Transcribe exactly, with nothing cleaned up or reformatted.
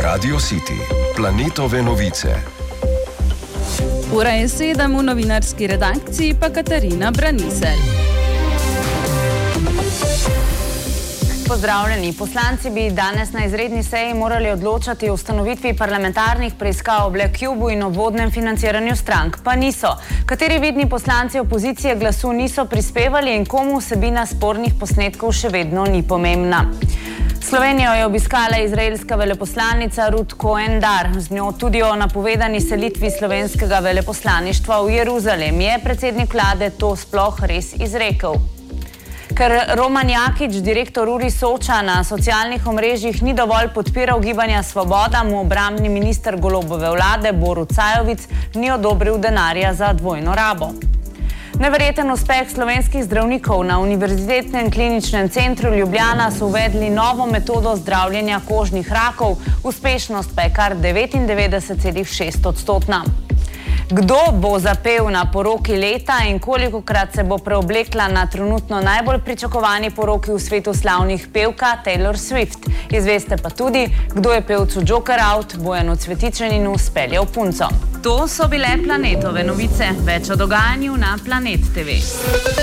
Radio City, Planetove novice. Ura je sedem, v novinarski redakciji pa Katarina Braniselj. Pozdravljeni. Poslanci bi danes na izredni seji morali odločati o ustanovitvi parlamentarnih preiskav o Black Cubu in o vodnem financiranju strank, pa niso. Kateri vidni poslanci opozicije glasu niso prispevali in komu vsebina spornih posnetkov še vedno ni pomembna. Slovenijo je obiskala izraelska veleposlanica Ruth Cohen-Dar. Z njo tudi o napovedani selitvi slovenskega veleposlaništva v Jeruzalem. Je predsednik vlade to sploh res izrekel? Ker Roman Jakič, direktor URI Soča, na socialnih omrežjih ni dovolj podpiral gibanja Svoboda, mu obrambni minister Golobove vlade Borut Sajovic ni odobril denarja za dvojno rabo. Neverjeten uspeh slovenskih zdravnikov. Na Univerzitetnem kliničnem centru Ljubljana so uvedli novo metodo zdravljenja kožnih rakov, uspešnost pa je kar devetindevetdeset celih šest odstotna. Kdo bo zapel na poroki leta in kolikokrat se bo preoblekla na trenutno najbolj pričakovani poroki v svetu slavnih pevka Taylor Swift? Izveste pa tudi, kdo je pevcu Joker Out Bojanu Cvetičaninu speljal punco. To so bile Planetove novice. Več o dogajanju na Planet T V.